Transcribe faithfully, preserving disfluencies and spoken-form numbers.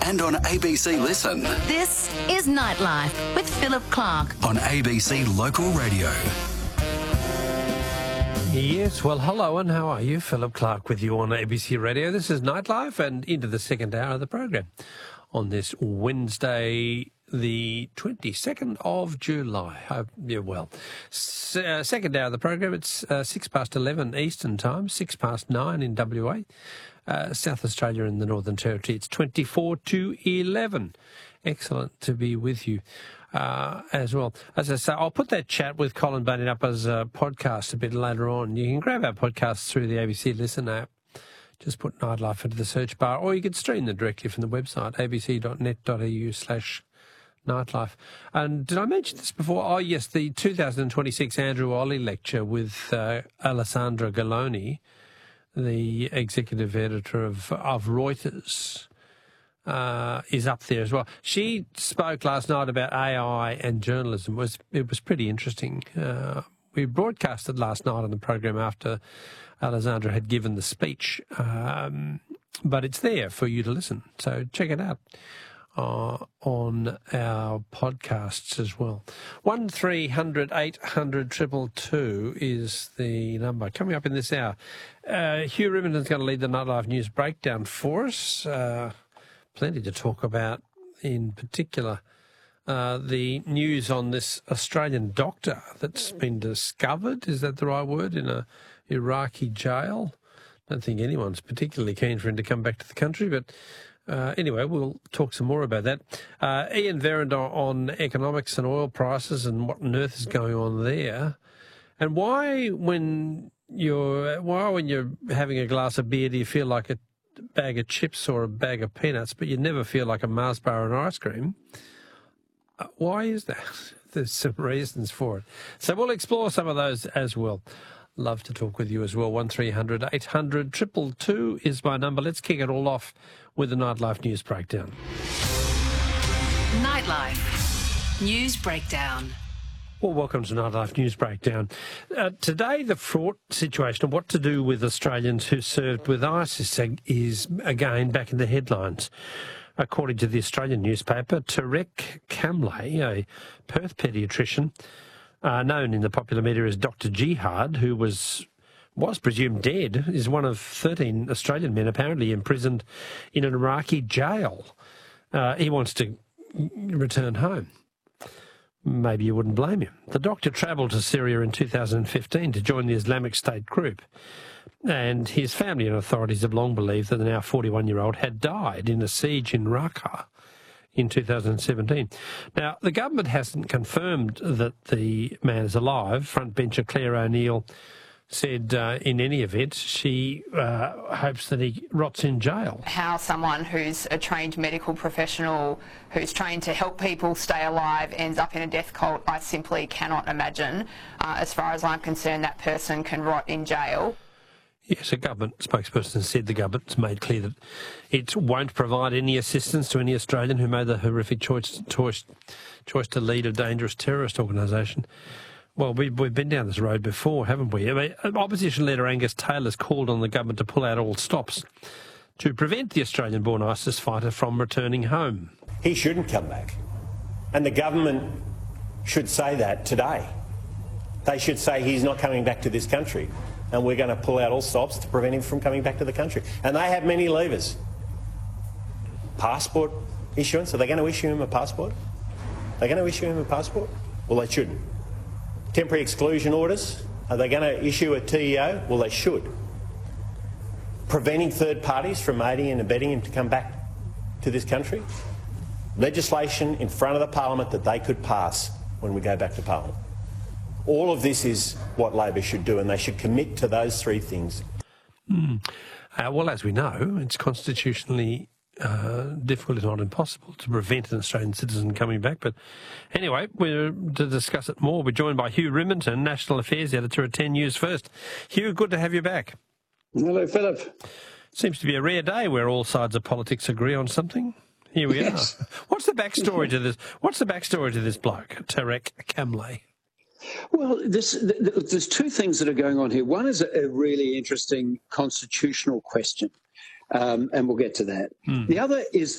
and on A B C Listen. This is Nightlife with Philip Clark on A B C Local Radio. Yes, well, hello and how are you? Philip Clark with you on A B C Radio. This is Nightlife and into the second hour of the program on this Wednesday, the twenty-second of July. Hope you're well. S- uh, second hour of the program, it's uh, six past eleven Eastern Time, six past nine in W A. Uh, South Australia and the Northern Territory, it's twenty-four to eleven. Excellent to be with you. Uh, as well. As I say, I'll put that chat with Colin Bunning up as a podcast a bit later on. You can grab our podcasts through the A B C Listen app. Just put Nightlife into the search bar, or you can stream them directly from the website, abc.net.au slash nightlife. And did I mention this before? Oh, yes, the two thousand twenty-six Andrew Olley lecture with uh, Alessandra Galloni, the executive editor of, of Reuters. Uh, is up there as well. She spoke last night about A I and journalism. It was, it was pretty interesting. Uh, we broadcasted last night on the program after Alessandra had given the speech, um, but it's there for you to listen. So check it out uh, on our podcasts as well. one three hundred eight hundred two two two is the number. Coming up in this hour, uh, Hugh Riminton's going to lead the Nightlife News Breakdown for us. Uh, Plenty to talk about, in particular, uh, the news on this Australian doctor that's been discovered, is that the right word, in a Iraqi jail. I don't think anyone's particularly keen for him to come back to the country, but uh, anyway, we'll talk some more about that. Uh, Ian Verrand on economics and oil prices and what on earth is going on there, and why when you're why when you're having a glass of beer do you feel like a bag of chips or a bag of peanuts, but you never feel like a Mars bar and ice cream? Uh, why is that? There's some reasons for it. So we'll explore some of those as well. Love to talk with you as well. one three hundred eight hundred two two two is my number. Let's kick it all off with the Nightlife News Breakdown. Nightlife News Breakdown. Well, welcome to Nightlife News Breakdown. Uh, today, the fraught situation of what to do with Australians who served with ISIS is, again, back in the headlines. According to the Australian newspaper, Tarek Kamlay, a Perth paediatrician, uh, known in the popular media as Doctor Jihad, who was was presumed dead, is one of thirteen Australian men apparently imprisoned in an Iraqi jail. Uh, he wants to return home. Maybe you wouldn't blame him. The doctor travelled to Syria in two thousand fifteen to join the Islamic State group, and his family and authorities have long believed that the now forty-one-year-old had died in a siege in Raqqa in two thousand seventeen. Now, the government hasn't confirmed that the man is alive. Frontbencher Claire O'Neill said uh, in any event she uh, hopes that he rots in jail. How someone who's a trained medical professional who's trained to help people stay alive ends up in a death cult, I simply cannot imagine. Uh, as far as I'm concerned, that person can rot in jail. Yes, a government spokesperson said the government's made clear that it won't provide any assistance to any Australian who made the horrific choice, choice, choice to lead a dangerous terrorist organisation. Well, we, we've been down this road before, haven't we? I mean, Opposition leader Angus Taylor's called on the government to pull out all stops to prevent the Australian-born ISIS fighter from returning home. He shouldn't come back. And the government should say that today. They should say he's not coming back to this country, and we're going to pull out all stops to prevent him from coming back to the country. And they have many levers. Passport issuance, are they going to issue him a passport? Are they going to issue him a passport? Well, they shouldn't. Temporary exclusion orders, are they going to issue a T E O? Well, they should. Preventing third parties from aiding and abetting him to come back to this country? Legislation in front of the Parliament that they could pass when we go back to Parliament. All of this is what Labor should do, and they should commit to those three things. Mm. Uh, well, as we know, it's constitutionally Uh, difficult, if not impossible, to prevent an Australian citizen coming back. But anyway, we're to discuss it more. We're joined by Hugh Riminton, National Affairs Editor at ten News First. Hugh, good to have you back. Hello, Philip. Seems to be a rare day where all sides of politics agree on something. Here we yes. are. What's the backstory to this? What's the backstory to this bloke, Tarek Kamlay? Well, this, th- there's two things that are going on here. One is a, a really interesting constitutional question. Um, and we'll get to that. Mm. The other is